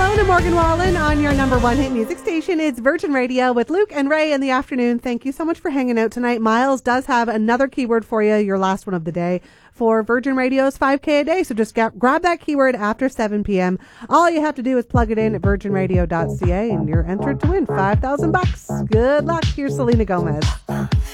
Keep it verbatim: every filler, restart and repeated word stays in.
Malone and Morgan Wallen on your number one hit music station. It's Virgin Radio with Luke and Ray in the afternoon. Thank you so much for hanging out tonight. Miles does have another keyword for you, your last one of the day, for Virgin Radio's five K a day. So just get, grab that keyword after seven p.m. All you have to do is plug it in at virgin radio dot c a and you're entered to win five thousand bucks. Good luck. Here's Selena Gomez.